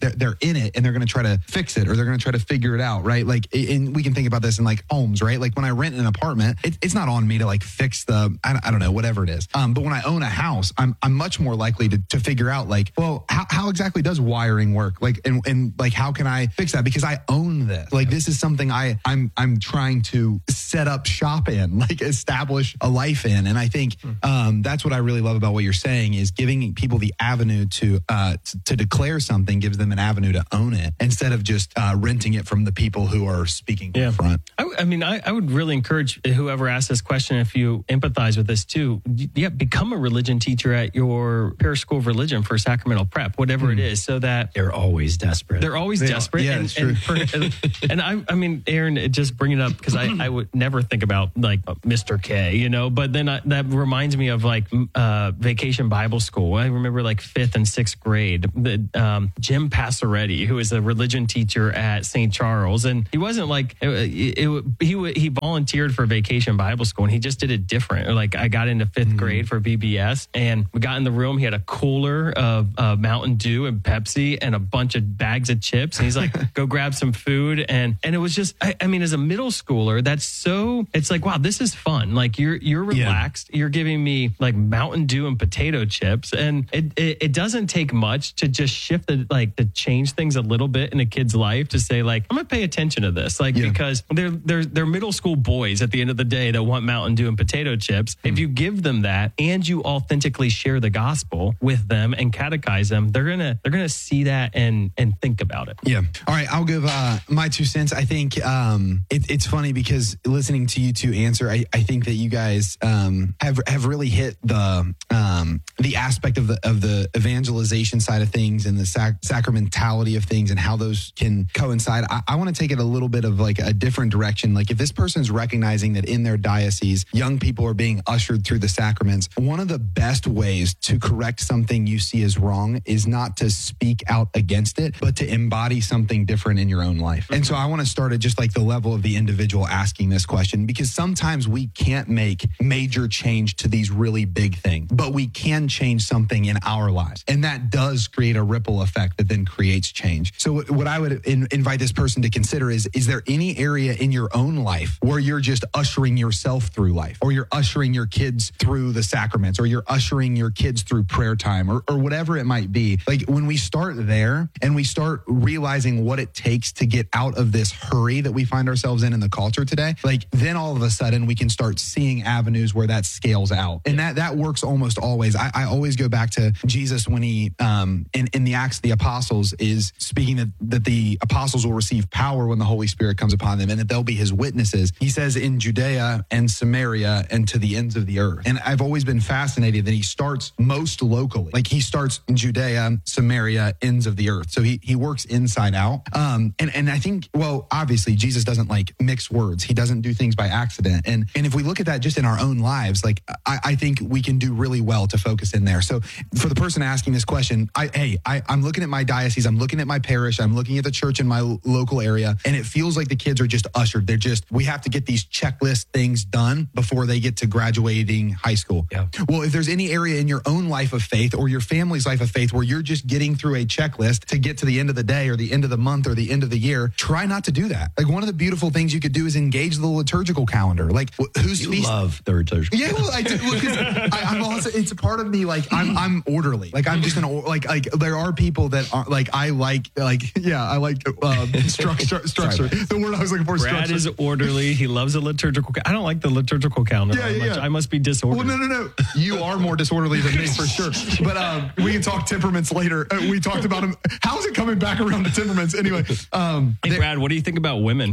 they're, they're in it and they're going to try to fix it or they're going to try to figure it out, right? Like, and we can think about this in like homes, right? Like when I rent an apartment, it, it's not on me to like fix the, I, I don't know, whatever it is. Um, but when I own a house, I'm I'm much more likely to, to figure out like, well, how, how exactly does wiring work? Like, and, and like, how can I fix that? Because I own this. Like, this is something I, I'm, I'm trying to set up shop in, like establish a life in. And I think um, that's what I really love about what you're saying is giving people the avenue to, uh, to, to declare something gives them an avenue to own it instead of just uh, renting it from the people who are speaking yeah. in front. I, I mean, I, I would really encourage whoever asks this question, if you empathize with this too, yeah, become a religion teacher at your parish school of religion for Sacramental Prep, whatever mm. it is, so that they're always desperate. They're always they desperate. Are. Yeah, and, it's true. And, for, and I, I mean, Aaron, just bring it up because I, I would never think about like Mister K, you know, but then I, that reminds me of like uh, Vacation Bible School. I remember like fifth and sixth grade, the, um, Jim Passaretti, who is a religion teacher at Saint Charles. And he wasn't like, it, it, he he volunteered for Vacation Bible School and he just did it different. Like I got into fifth mm. grade for V B S and we got in the room. He had a cooler of uh, Mountain Dew and Pepsi and a bunch of bags of chips. And he's like, go grab some food. And and it was just, I, I mean, as a middle schooler, that's so, it's like, wow, this is fun. Like you're you're relaxed. Yeah. You're giving me like Mountain Dew and potato chips. And it, it, it doesn't take much to just shift the, like to change things a little bit in a kid's life to say like, I'm going to pay attention to this. Like, yeah. because they're, they're, they're middle school boys at the end of the day that want Mountain Dew and potato chips. Mm. If you give them that and you authentically share the gospel with them and catechize them, they're going to, they're going to see that and, and think about it. Yeah. All right. I'll give uh, my two cents. I think um, it, it's funny because listening to you two answer, I, I think that you guys um, have, have really hit the, um, the aspect of the, of the evangelization side of things and the sac- sacramentality of things and how those can coincide. I, I want to take it a little bit of like a different direction. Like if this person's recognizing that in their diocese, young people are being ushered through the sacraments, one of the best ways to correct something you see as wrong is not to speak out against it, but to embody something different in your own life. And so I want to start at just like the level of the individual asking this question, because sometimes we can't make major change to these really big things, but we can change something in our lives. And that does create a ripple effect that then creates change. So what I would in, invite this person to consider is, is there any area in your own life where you're just ushering yourself through life, or you're ushering your kids through the sacraments, or you're ushering your kids through prayer time, or, or whatever it might be? Like when we start there and we start realizing what it takes to get out of this hurry that we find ourselves in in the culture today, like then all of a sudden we can start seeing avenues where that scales out. And that, that works almost always. I, I always go back to Jesus when he, um, in, in the Acts of the Apostles, is speaking that, that the apostles will receive power when the Holy Spirit comes upon them and that they'll be his witnesses. He says in Judea and Samaria and to the ends of the earth. And I've always been fascinated that he starts most locally. Like he starts in Judea, Samaria, ends of the earth. So he, he works inside out. Um, and, and I think, well, obviously Jesus doesn't like mix words. He doesn't do things by accident. And, and if we look at that just in our own lives, like I, I think we can do really well to focus in there. So for the person asking this question, I, hey, I, I'm looking at my diocese, I'm looking at my parish, I'm looking at the church in my lo- local area, and it feels like the kids are just ushered. They're just, we have to get these checklist things done before they get to graduating high school. Yeah. Well, if there's any area in your own life of faith or your family's life of faith where you're just getting through a checklist to get to the end of the day or the end of the month or the end of the year, try not to do that. Like one of the beautiful things you could do is engage the liturgical calendar. Like who's you feast- love the liturgical yeah, well, I do. Well, 'cause I, I'm also, it's a part of me. Like I'm, I'm orderly. Like I'm just an or, like like there are people that are like I like like yeah I like um, structure structure. The word I was looking for. Brad structure. is orderly. He loves a liturgical. I don't like the liturgical calendar. Yeah, yeah, much. yeah. I must be disorderly. Well, no, no, no. You are more disorderly than me for sure. But um, we can talk temperaments later. Uh, we talked about them. How's it coming back around to temperaments anyway? Um, hey, Brad, what do you think about women?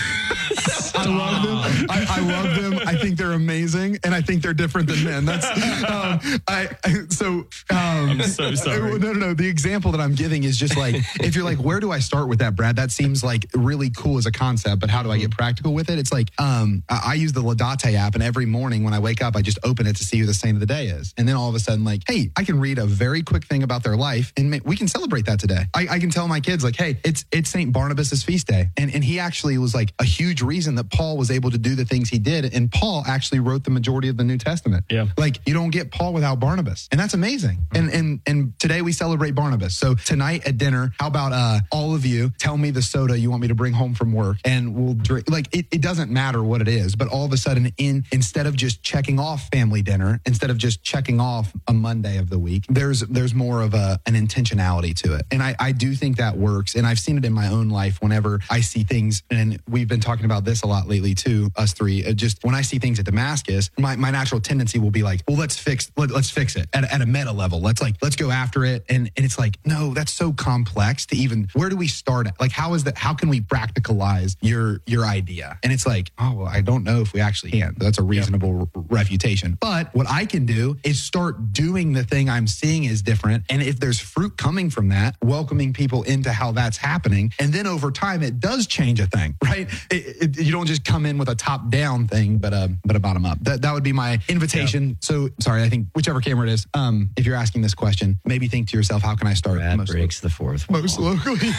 I love them. I, I love them. I think they're amazing, and I think they're different than men. That's um, I, I. So um, I'm so sorry. No, no, no. The example that I'm giving is just like if you're like, where do I start with that, Brad? That seems like really cool as a concept, but how do I get practical with it? It's like um, I, I use the Laudate app, and every morning when I wake up, I just open it to see who the saint of the day is, and then all of a sudden, like, hey, I can read a very quick thing about their life, and we can celebrate that today. I, I can tell my kids like, hey, it's it's Saint Barnabas's feast day, and and he actually was like a huge reason that that Paul was able to do the things he did. And Paul actually wrote the majority of the New Testament. Yeah. Like you don't get Paul without Barnabas. And that's amazing. Mm-hmm. And, and, and today we celebrate Barnabas. So tonight at dinner, how about uh, all of you tell me the soda you want me to bring home from work and we'll drink. Like it, it doesn't matter what it is, but all of a sudden in, instead of just checking off family dinner, instead of just checking off a Monday of the week, there's, there's more of a, an intentionality to it. And I, I do think that works. And I've seen it in my own life whenever I see things, and we've been talking about this a lot lately too, us three, uh, just when I see things at Damascus, my, my natural tendency will be like, well, let's fix, let, let's fix it at, at a meta level. Let's like, let's go after it. And, and it's like, no, that's so complex to even, where do we start at? Like, how is that, how can we practicalize your, your idea? And it's like, oh, well, I don't know if we actually can. That's a reasonable yep. refutation. But what I can do is start doing the thing I'm seeing is different. And if there's fruit coming from that, welcoming people into how that's happening. And then over time, it does change a thing, right? It, it, you don't just come in with a top down thing, but a, but a bottom up. That, that would be my invitation. Yep. So sorry, I think whichever camera it is, um, if you're asking this question, maybe think to yourself, how can I start? That most breaks lo- the fourth wall. Most locally.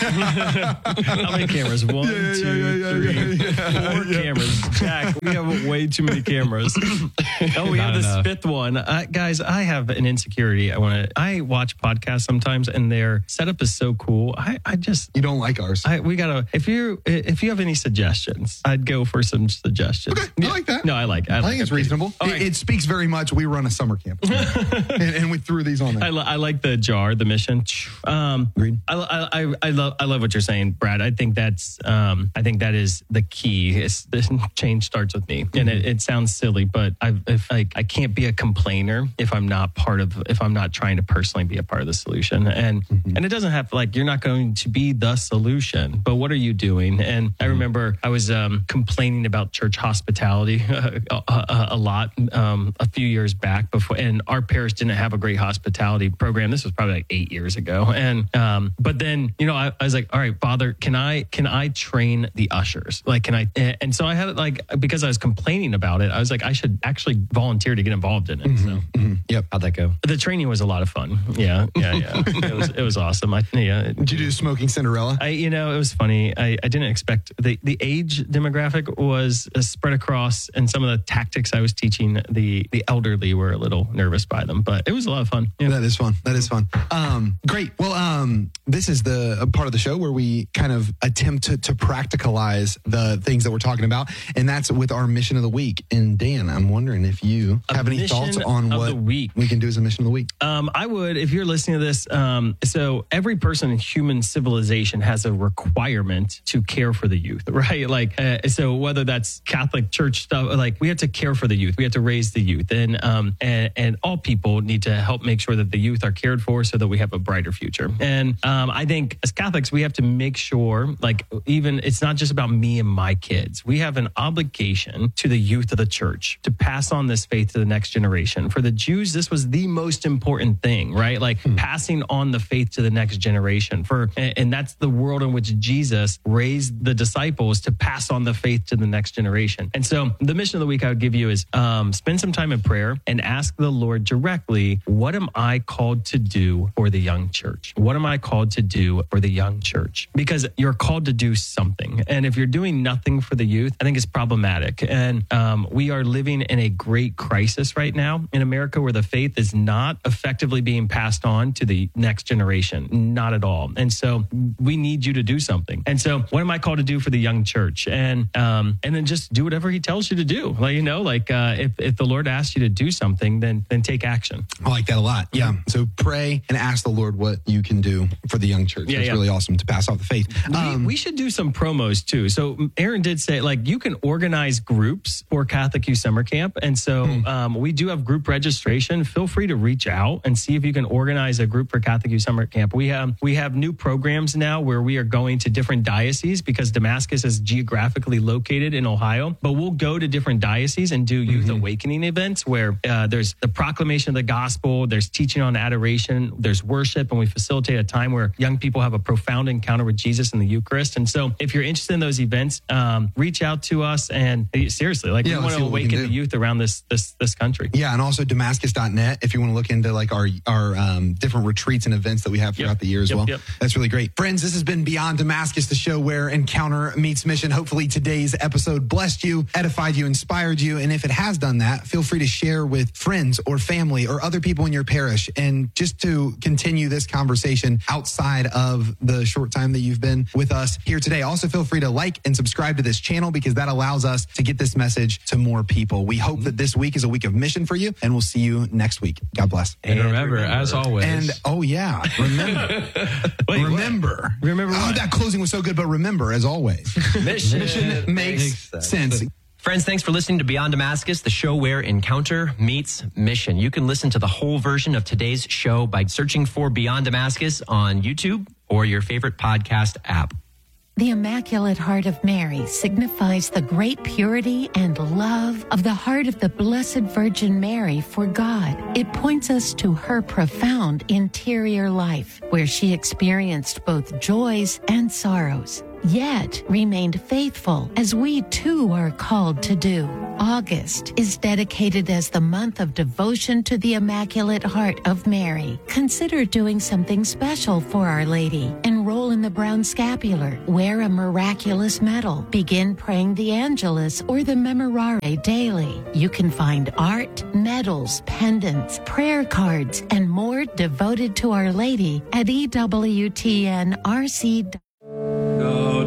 How many cameras? One, yeah, yeah, two, yeah, yeah, three, yeah, yeah, four yeah. cameras. Jack, we have way too many cameras. Oh, we Not have this enough. fifth one. Uh, guys, I have an insecurity. I want to, I watch podcasts sometimes and their setup is so cool. I, I just, you don't like ours. I, we gotta, if you, if you have any suggestions, I'd go for some suggestions. Okay, I like that. No, I like, I, I like think it's it. reasonable. It, Right. it speaks very much. We run a summer camp and, and we threw these on there. I, li- I like the jar, the mission. Um, Agreed. I, I, I, I love, I love what you're saying, Brad. I think that's, um, I think that is the key. It's, the change starts with me, and it, it sounds silly, but I, if like, I can't be a complainer if I'm not part of, if I'm not trying to personally be a part of the solution, and mm-hmm. and it doesn't have like you're not going to be the solution, but what are you doing? And I remember I was um, complaining about church hospitality a, a, a lot um, a few years back before, and our parish didn't have a great hospitality program. This was probably like eight years ago, and um, but then you know I, I was like, all right, Father, can I can I train the ushers? Like, can I? And so I had like because I was complaining about it, I was like, I should actually volunteer to get involved in it. Mm-hmm. So Mm-hmm. Yep. How'd that go? the training was a lot of fun. Yeah, yeah, yeah. it was it was awesome. I yeah. Did you do Smoking Cinderella? I, you know, it was funny. I, I didn't expect the, the age demographic was uh, spread across, and some of the tactics I was teaching, the the elderly were a little nervous by them, but it was a lot of fun. Yeah. That is fun. That is fun. Um, great. Well, um, this is the a part of the show where we kind of attempt to, to practicalize the things that we're talking about, and that's with our mission of the week. And Dan, I'm wondering if you A have any mission thoughts on of what the week. we can do as a mission of the week. Um, I would, if you're listening to this, um, so every person in human civilization has a requirement to care for the youth, right? Like, uh, so whether that's Catholic Church stuff, like we have to care for the youth, we have to raise the youth, and um, and, and all people need to help make sure that the youth are cared for, so that we have a brighter future. And um, I think as Catholics, we have to make sure, like, even it's not just about me and my kids. We have an obligation to the youth of the church to pass on this faith to the next generation. For the Jews, this was the most important thing, right? Like hmm. passing on the faith to the next generation. For and that's the world in which Jesus raised the disciples to pass on the faith to the next generation. And so the mission of the week I would give you is um, spend some time in prayer and ask the Lord directly, what am I called to do for the young church? What am I called to do for the young church? Because you're called to do something. And if you're doing nothing for the youth, I think it's problematic. And um, we are living in a great crisis right now in America where the faith is not effectively being passed on to the next generation. Not at all. And so we need you to do something. And so what am I called to do for the young church? And um, and then just do whatever he tells you to do. Like, you know, like uh, if, if the Lord asks you to do something, then then take action. I like that a lot. Yeah. So pray and ask the Lord what you can do for the young church. Yeah, It's yeah. really awesome to pass off the faith. Um, we, we should do some promos too. So Aaron did say, like, you can organize groups for Catholic Youth Summer Camp. And so hmm. um, we do have group registration. Feel free to reach out and see if you can organize a group for Catholic Youth Summer Camp. We have we have new programs now where we are going to different dioceses because Damascus is geographically located in Ohio. But we'll go to different dioceses and do youth mm-hmm. awakening events where uh, there's the proclamation of the gospel, there's teaching on adoration, there's worship, and we facilitate a time where young people have a profound encounter with Jesus in the Eucharist. And so if you're interested in those events, um, reach out to us. And uh, seriously, like Yeah, we let's want see to what we can awaken the do. youth around this this this country. Yeah, and also Damascus dot net if you want to look into like our our um, different retreats and events that we have throughout Yep. the year as Yep, well. yep. That's really great. Friends, this has been Beyond Damascus, the show where encounter meets mission. Hopefully today today's episode blessed you, edified you, inspired you. And if it has done that, feel free to share with friends or family or other people in your parish. And just to continue this conversation outside of the short time that you've been with us here today, also feel free to like and subscribe to this channel because that allows us to get this message to more people. We hope that this week is a week of mission for you, and we'll see you next week. God bless. And remember, remember as always. And oh yeah, remember. Wait, remember. What? Remember what? Oh, that closing was so good, but remember, as always, Mission, mission makes, makes sense. Friends, thanks for listening to Beyond Damascus, the show where encounter meets mission. You can listen to the whole version of today's show by searching for Beyond Damascus on YouTube or your favorite podcast app. The Immaculate Heart of Mary signifies the great purity and love of the heart of the Blessed Virgin Mary for God. It points us to her profound interior life, where she experienced both joys and sorrows, yet remained faithful, as we too are called to do. August is dedicated as the month of devotion to the Immaculate Heart of Mary. Consider doing something special for Our Lady. Enroll in the Brown Scapular, wear a miraculous medal, begin praying the Angelus or the Memorare daily. You can find art, medals, pendants, prayer cards, and more devoted to Our Lady at E W T N R C dot com.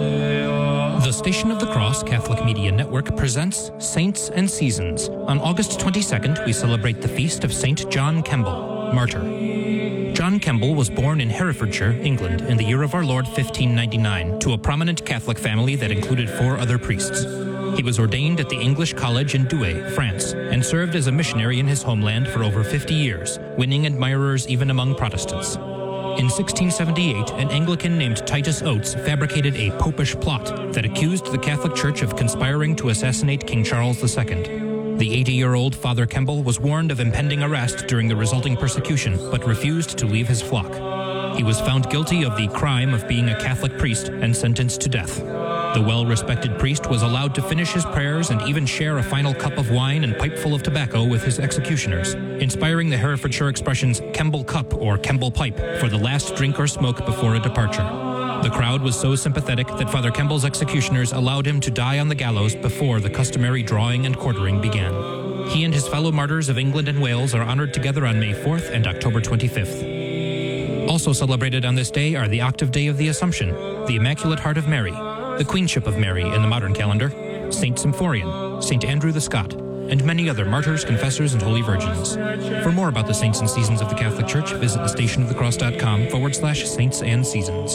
The Station of the Cross Catholic Media Network presents Saints and Seasons. On August twenty-second, we celebrate the feast of Saint John Kemble, martyr. John Kemble was born in Herefordshire, England, in the year of our Lord fifteen ninety-nine, to a prominent Catholic family that included four other priests. He was ordained at the English College in Douai, France, and served as a missionary in his homeland for over fifty years, winning admirers even among Protestants. In sixteen seventy-eight, an Anglican named Titus Oates fabricated a popish plot that accused the Catholic Church of conspiring to assassinate King Charles the Second. The eighty-year-old Father Kemble was warned of impending arrest during the resulting persecution, but refused to leave his flock. He was found guilty of the crime of being a Catholic priest and sentenced to death. The well-respected priest was allowed to finish his prayers and even share a final cup of wine and pipeful of tobacco with his executioners, inspiring the Herefordshire expressions Kemble Cup or Kemble Pipe for the last drink or smoke before a departure. The crowd was so sympathetic that Father Kemble's executioners allowed him to die on the gallows before the customary drawing and quartering began. He and his fellow martyrs of England and Wales are honored together on May fourth and October twenty-fifth. Also celebrated on this day are the Octave Day of the Assumption, the Immaculate Heart of Mary, the Queenship of Mary in the modern calendar, Saint Symphorian, Saint Andrew the Scot, and many other martyrs, confessors, and holy virgins. For more about the saints and seasons of the Catholic Church, visit thestationofthecross.com forward slash saints and seasons.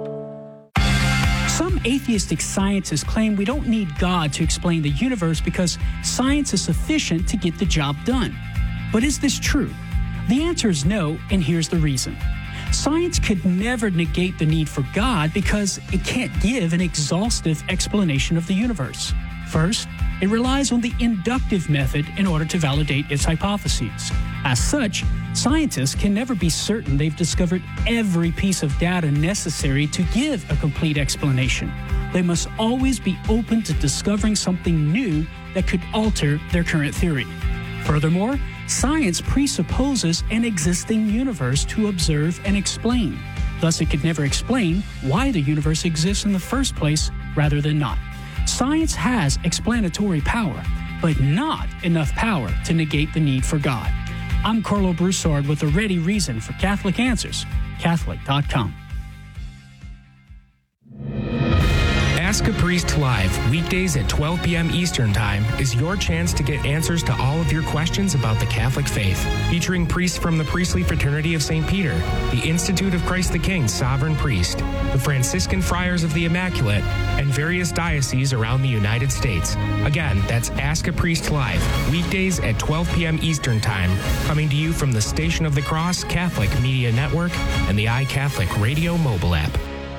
Some atheistic scientists claim we don't need God to explain the universe because science is sufficient to get the job done. But is this true? The answer is no, and here's the reason. Science could never negate the need for God because it can't give an exhaustive explanation of the universe. First, it relies on the inductive method in order to validate its hypotheses. As such, scientists can never be certain they've discovered every piece of data necessary to give a complete explanation. They must always be open to discovering something new that could alter their current theory. Furthermore, science presupposes an existing universe to observe and explain. Thus, it could never explain why the universe exists in the first place rather than not. Science has explanatory power, but not enough power to negate the need for God. I'm Carlo Broussard with a ready reason for Catholic Answers, Catholic dot com. Ask a Priest Live, weekdays at twelve p.m. Eastern Time, is your chance to get answers to all of your questions about the Catholic faith. Featuring priests from the Priestly Fraternity of Saint Peter, the Institute of Christ the King Sovereign Priest, the Franciscan Friars of the Immaculate, and various dioceses around the United States. Again, that's Ask a Priest Live, weekdays at twelve p.m. Eastern Time, coming to you from the Station of the Cross Catholic Media Network and the iCatholic Radio mobile app.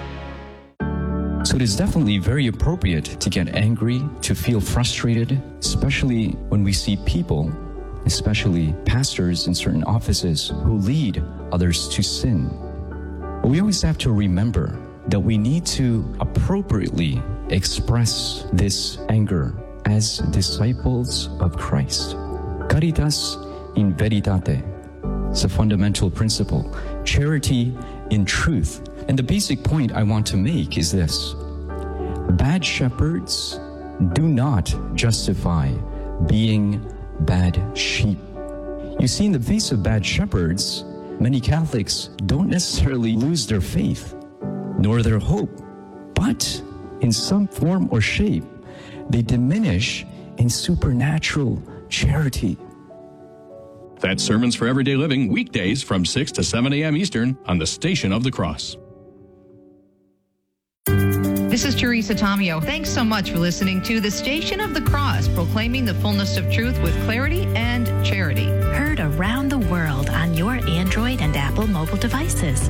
So it is definitely very appropriate to get angry, to feel frustrated, especially when we see people, especially pastors in certain offices, who lead others to sin. But we always have to remember that we need to appropriately express this anger as disciples of Christ. Caritas in veritate. It's a fundamental principle. Charity in truth. And the basic point I want to make is this. Bad shepherds do not justify being bad sheep. You see, in the face of bad shepherds, many Catholics don't necessarily lose their faith, nor their hope, but in some form or shape, they diminish in supernatural charity. That's Sermons for Everyday Living, weekdays from six to seven a.m. Eastern on the Station of the Cross. This is Teresa Tomeo. Thanks so much for listening to the Station of the Cross, proclaiming the fullness of truth with clarity and charity. Heard around the world on your Android and Apple mobile devices.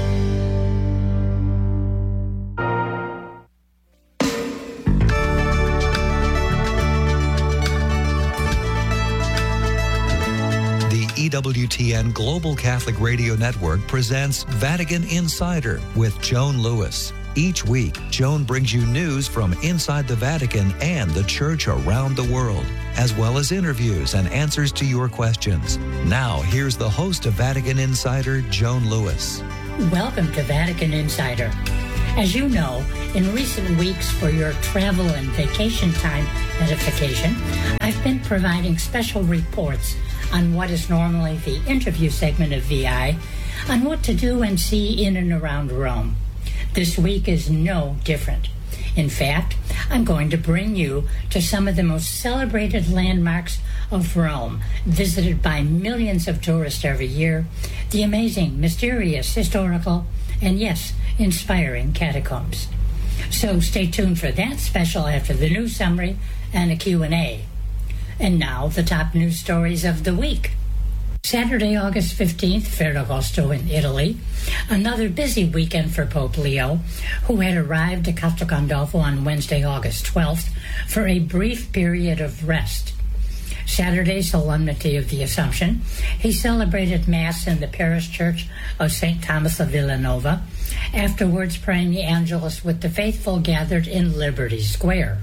The E W T N Global Catholic Radio Network presents Vatican Insider with Joan Lewis. Each week, Joan brings you news from inside the Vatican and the Church around the world, as well as interviews and answers to your questions. Now, here's the host of Vatican Insider, Joan Lewis. Welcome to Vatican Insider. As you know, in recent weeks for your travel and vacation time edification, I've been providing special reports on what is normally the interview segment of V I, on what to do and see in and around Rome. This week is no different. In fact, I'm going to bring you to some of the most celebrated landmarks of Rome, visited by millions of tourists every year, the amazing, mysterious, historical, and yes, inspiring catacombs. So stay tuned for that special after the news summary and a Q and A. And now, the top news stories of the week. Saturday, August fifteenth, Ferragosto in Italy. Another busy weekend for Pope Leo, who had arrived at Castel Gandolfo on Wednesday, August twelfth, for a brief period of rest. Saturday, Solemnity of the Assumption. He celebrated Mass in the parish church of Saint Thomas of Villanova, afterwards praying the Angelus with the faithful gathered in Liberty Square.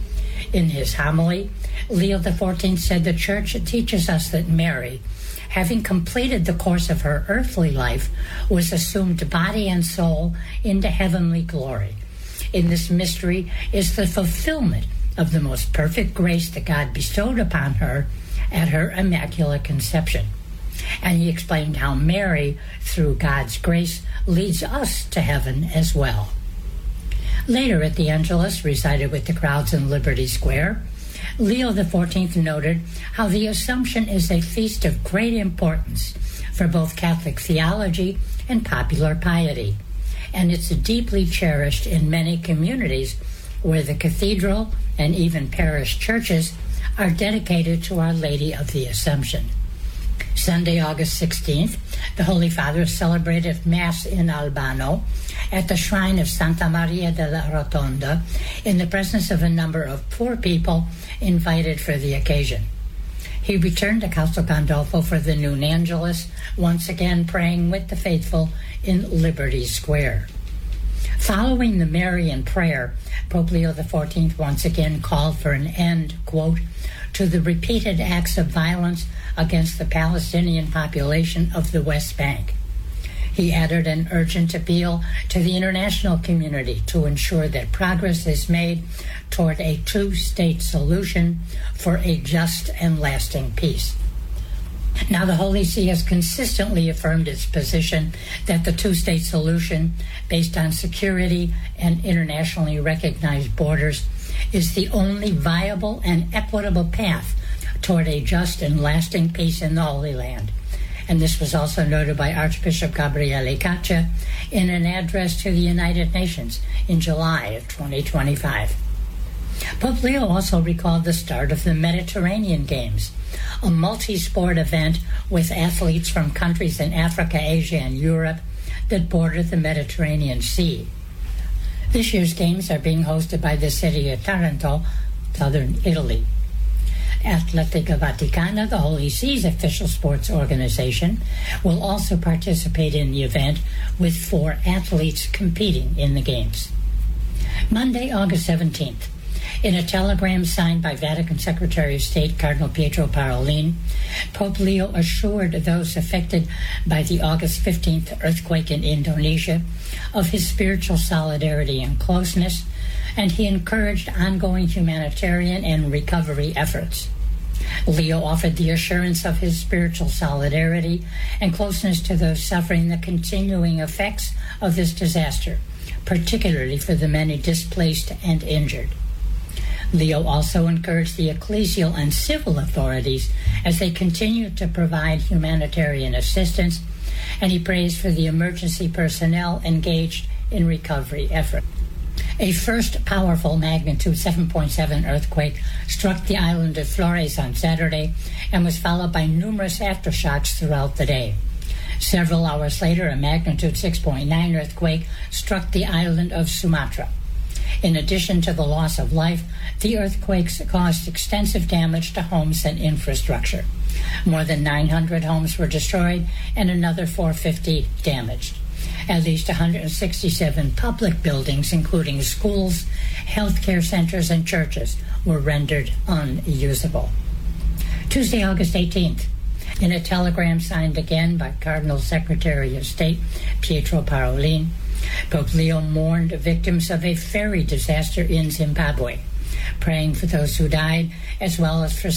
In his homily, Leo the fourteenth said the Church teaches us that Mary, having completed the course of her earthly life, was assumed body and soul into heavenly glory. In this mystery is the fulfillment of the most perfect grace that God bestowed upon her at her Immaculate Conception. And he explained how Mary, through God's grace, leads us to heaven as well. Later at the Angelus, recited with the crowds in Liberty Square, Leo the fourteenth noted how the Assumption is a feast of great importance for both Catholic theology and popular piety, and it's deeply cherished in many communities where the cathedral and even parish churches are dedicated to Our Lady of the Assumption. Sunday, August sixteenth, the Holy Father celebrated Mass in Albano at the shrine of Santa Maria della Rotonda in the presence of a number of poor people invited for the occasion. He returned to Castel Gandolfo for the noon Angelus, once again praying with the faithful in Liberty Square. Following the Marian prayer, Pope Leo the fourteenth once again called for an end, quote, to the repeated acts of violence against the Palestinian population of the West Bank. He added an urgent appeal to the international community to ensure that progress is made toward a two-state solution for a just and lasting peace. Now, the Holy See has consistently affirmed its position that the two-state solution, based on security and internationally recognized borders, is the only viable and equitable path toward a just and lasting peace in the Holy Land. And this was also noted by Archbishop Gabriele Caccia in an address to the United Nations in July of twenty twenty-five. Pope Leo also recalled the start of the Mediterranean Games, a multi-sport event with athletes from countries in Africa, Asia, and Europe that border the Mediterranean Sea. This year's Games are being hosted by the city of Taranto, southern Italy. Atletica Vaticana, the Holy See's official sports organization, will also participate in the event with four athletes competing in the Games. Monday, August seventeenth, in a telegram signed by Vatican Secretary of State Cardinal Pietro Parolin, Pope Leo assured those affected by the August fifteenth earthquake in Indonesia of his spiritual solidarity and closeness, and he encouraged ongoing humanitarian and recovery efforts. Leo offered the assurance of his spiritual solidarity and closeness to those suffering the continuing effects of this disaster, particularly for the many displaced and injured. Leo also encouraged the ecclesial and civil authorities as they continue to provide humanitarian assistance, and he praised for the emergency personnel engaged in recovery efforts. A first powerful magnitude seven point seven earthquake struck the island of Flores on Saturday and was followed by numerous aftershocks throughout the day. Several hours later, a magnitude six point nine earthquake struck the island of Sumatra. In addition to the loss of life, the earthquakes caused extensive damage to homes and infrastructure. More than nine hundred homes were destroyed and another four hundred fifty damaged. At least one hundred sixty-seven public buildings, including schools, healthcare centers, and churches, were rendered unusable. Tuesday, August eighteenth, in a telegram signed again by Cardinal Secretary of State Pietro Parolin, Pope Leo mourned victims of a ferry disaster in Zimbabwe, praying for those who died as well as for